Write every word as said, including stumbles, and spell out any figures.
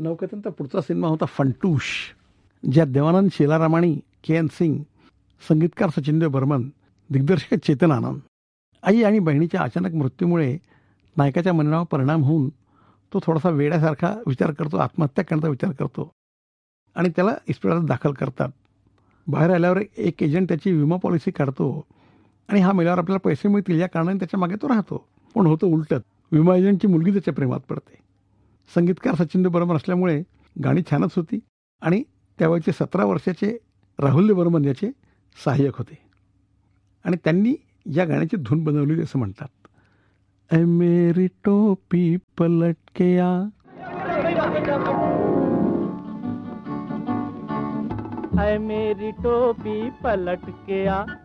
नौकेतनचा पुढचा सिनेमा होता फंटूश, ज्यात देवानंद, शीलारामाणी, के एन सिंग, संगीतकार सचिनदेव बर्मन, दिग्दर्शक चेतन आनंद. आई आणि बहिणीच्या अचानक मृत्यूमुळे नायकाच्या मनावर परिणाम होऊन तो थोडासा वेड्यासारखा विचार करतो, आत्महत्या करण्याचा विचार करतो आणि त्याला इस्पितळात दाखल करतात. बाहेर आल्यावर एक एजंट त्याची विमा पॉलिसी काढतो आणि हा मेल्यावर आपल्याला पैसे मिळतील या कारणाने त्याच्या मागे तो राहतो. पण होतं उलटत. विमा एजंटची मुलगी त्याच्या प्रेमात पडते. संगीतकार सचिनदेव बर्मन असल्यामुळे गाणी छानच होती आणि त्यावेळचे सतरा वर्षाचे राहुल बर्मन याचे सहाय्यक होते आणि त्यांनी या गाण्याची धून बनवलेली असं म्हणतात. ऐ मेरी टोपी पलट के आ, ऐ मेरी टोपी पलट के आ,